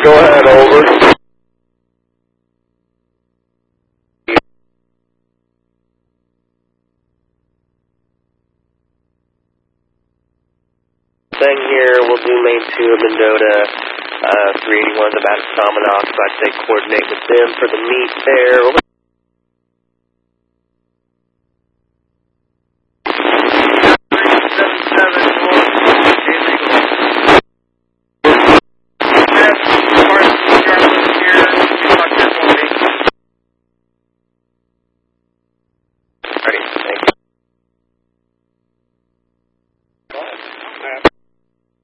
Go ahead, over. Thing here, we'll do lane 2 of Mendota, 381's about to Salmonox, so I'd say coordinate with them for the meet there.